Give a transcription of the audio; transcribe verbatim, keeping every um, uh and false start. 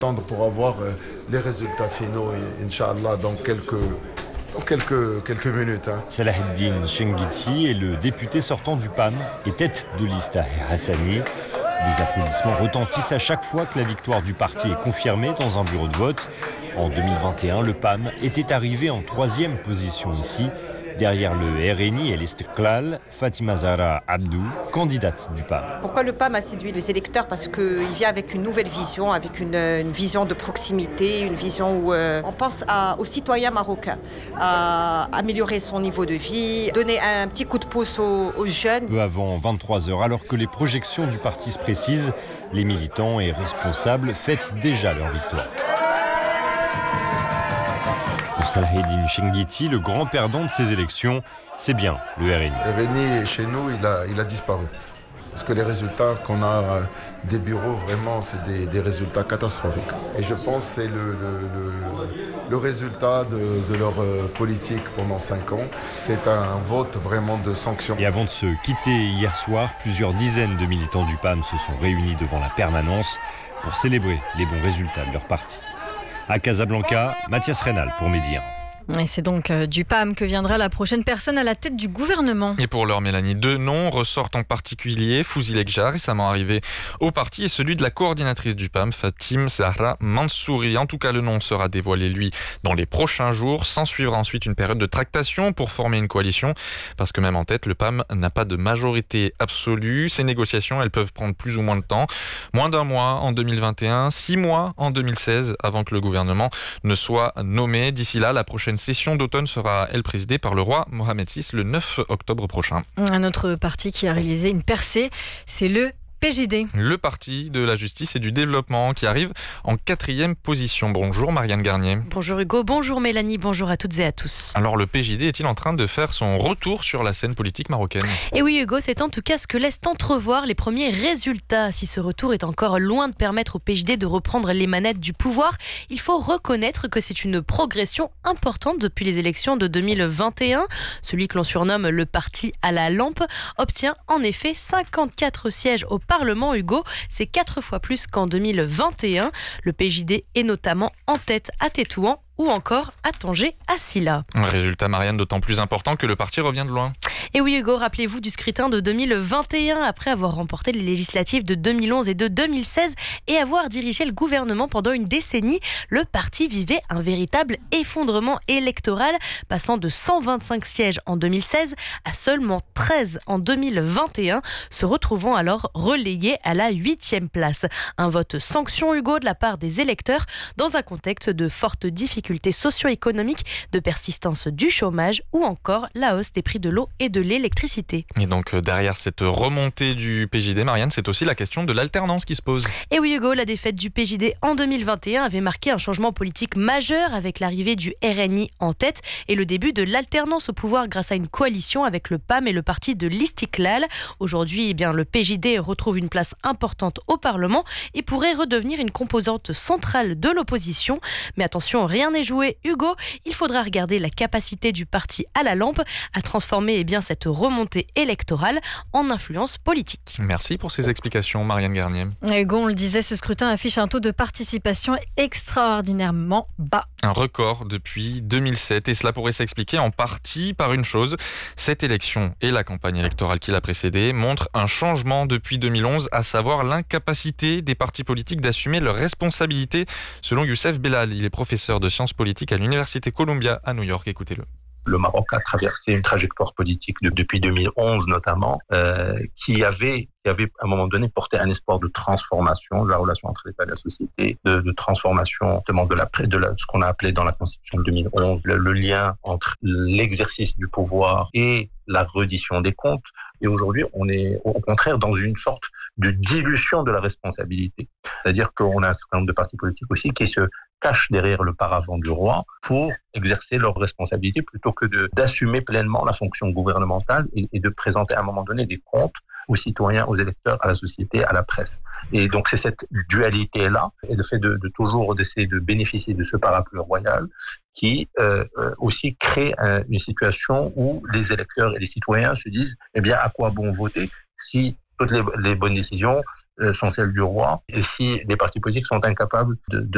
attendre pour avoir euh, les résultats finaux, Inch'Allah, dans quelques, dans quelques, quelques minutes. Hein. Salah Eddine Chenguiti est le député sortant du P A M et tête de liste à Hassani. Des applaudissements retentissent à chaque fois que la victoire du parti est confirmée dans un bureau de vote. En deux mille vingt et un, le P A M était arrivé en troisième position ici. Derrière le R N I et l'Istiqlal, Fatima Zahra Abdou, candidate du P A M. Pourquoi le P A M a séduit les électeurs ? Parce qu'il vient avec une nouvelle vision, avec une, une vision de proximité, une vision où euh, on pense à, aux citoyens marocains, à améliorer son niveau de vie, donner un petit coup de pouce aux, aux jeunes. Peu avant vingt-trois heures, alors que les projections du parti se précisent, les militants et responsables fêtent déjà leur victoire. Pour Salah Eddine Chenguiti, le grand perdant de ces élections, c'est bien le R N I. Le R N I, chez nous, il a, il a disparu. Parce que les résultats qu'on a euh, des bureaux, vraiment, c'est des, des résultats catastrophiques. Et je pense que c'est le, le, le, le résultat de, de leur euh, politique pendant cinq ans. C'est un vote vraiment de sanction. Et avant de se quitter hier soir, plusieurs dizaines de militants du P A M se sont réunis devant la permanence pour célébrer les bons résultats de leur parti. À Casablanca, Mathias Reynal pour Média. Et c'est donc du P A M que viendra la prochaine personne à la tête du gouvernement. Et pour l'heure, Mélanie, deux noms ressortent en particulier. Fouzi Lekja, récemment arrivé au parti, et celui de la coordinatrice du P A M, Fatima Zahra Mansouri. En tout cas, le nom sera dévoilé, lui, dans les prochains jours. S'en suivra ensuite une période de tractation pour former une coalition. Parce que même en tête, le P A M n'a pas de majorité absolue. Ces négociations, elles peuvent prendre plus ou moins de temps. Moins d'un mois en deux mille vingt et un, six mois en deux mille seize, avant que le gouvernement ne soit nommé. D'ici là, la prochaine session d'automne sera, elle, présidée par le roi Mohamed six le neuf octobre prochain. Un autre parti qui a réalisé une percée, c'est le P J D. Le parti de la justice et du développement qui arrive en quatrième position. Bonjour Marianne Garnier. Bonjour Hugo, bonjour Mélanie, bonjour à toutes et à tous. Alors le P J D est-il en train de faire son retour sur la scène politique marocaine ? Et oui Hugo, c'est en tout cas ce que laissent entrevoir les premiers résultats. Si ce retour est encore loin de permettre au P J D de reprendre les manettes du pouvoir, il faut reconnaître que c'est une progression importante depuis les élections de deux mille vingt et un. Celui que l'on surnomme le parti à la lampe obtient en effet cinquante-quatre sièges au Parlement, Hugo, c'est quatre fois plus qu'en deux mille vingt et un. Le P J D est notamment en tête à Tétouan ou encore à Tanger, à Silla. Un résultat, Marianne, d'autant plus important que le parti revient de loin. Et oui Hugo, rappelez-vous du scrutin de deux mille vingt et un, après avoir remporté les législatives de deux mille onze et de deux mille seize et avoir dirigé le gouvernement pendant une décennie, le parti vivait un véritable effondrement électoral, passant de cent vingt-cinq sièges en deux mille seize à seulement treize en deux mille vingt et un, se retrouvant alors relégué à la huitième place. Un vote sanction, Hugo, de la part des électeurs dans un contexte de fortes difficultés socio-économiques, de persistance du chômage ou encore la hausse des prix de l'eau et de l'électricité. Et donc derrière cette remontée du P J D, Marianne, c'est aussi la question de l'alternance qui se pose. Et oui Hugo, la défaite du P J D en deux mille vingt et un avait marqué un changement politique majeur avec l'arrivée du R N I en tête et le début de l'alternance au pouvoir grâce à une coalition avec le P A M et le parti de l'Istiqlal. Aujourd'hui, eh bien, le P J D retrouve une place importante au Parlement et pourrait redevenir une composante centrale de l'opposition. Mais attention, rien n'est joué, Hugo. Il faudra regarder la capacité du parti à la lampe à transformer eh bien, cette remontée électorale en influence politique. Merci pour ces explications, Marianne Garnier. Hugo, on le disait, ce scrutin affiche un taux de participation extraordinairement bas. Un record depuis deux mille sept, et cela pourrait s'expliquer en partie par une chose. Cette élection et la campagne électorale qui l'a précédée montrent un changement depuis deux mille onze, à savoir l'incapacité des partis politiques d'assumer leurs responsabilités, selon Youssef Bellal. Il est professeur de sciences politiques à l'Université Columbia à New York. Écoutez-le. Le Maroc a traversé une trajectoire politique de, depuis deux mille onze notamment, euh, qui avait qui avait à un moment donné porté un espoir de transformation de la relation entre l'État et la société, de, de transformation justement de la de la, ce qu'on a appelé dans la Constitution de deux mille onze le, le lien entre l'exercice du pouvoir et la reddition des comptes. Et aujourd'hui, on est au contraire dans une sorte de dilution de la responsabilité. C'est-à-dire qu'on a un certain nombre de partis politiques aussi qui se cachent derrière le paravent du roi pour exercer leurs responsabilités plutôt que de, d'assumer pleinement la fonction gouvernementale et, et de présenter à un moment donné des comptes aux citoyens, aux électeurs, à la société, à la presse. Et donc c'est cette dualité-là et le fait de, de toujours d'essayer de bénéficier de ce parapluie royal qui euh, aussi crée un, une situation où les électeurs et les citoyens se disent eh bien à quoi bon voter si toutes les, les bonnes décisions euh, sont celles du roi et si les partis politiques sont incapables de, de